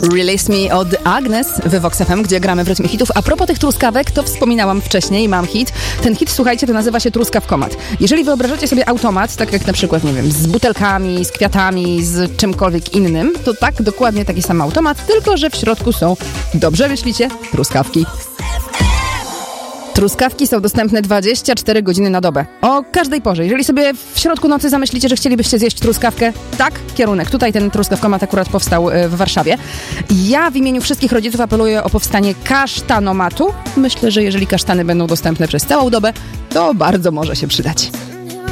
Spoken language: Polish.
Release Me od Agnes w Vox FM, gdzie gramy w rytmie hitów. A propos tych truskawek, to wspominałam wcześniej, mam hit. Ten hit, słuchajcie, to nazywa się truskawkomat. Jeżeli wyobrażacie sobie automat, tak jak na przykład, nie wiem, z butelkami, z kwiatami, z czymkolwiek innym, to tak, dokładnie taki sam automat, tylko że w środku są, dobrze myślicie, truskawki. Truskawki są dostępne 24 godziny na dobę. O każdej porze. Jeżeli sobie w środku nocy zamyślicie, że chcielibyście zjeść truskawkę, tak, kierunek. Tutaj ten truskawkomat akurat powstał w Warszawie. Ja w imieniu wszystkich rodziców apeluję o powstanie kasztanomatu. Myślę, że jeżeli kasztany będą dostępne przez całą dobę, to bardzo może się przydać.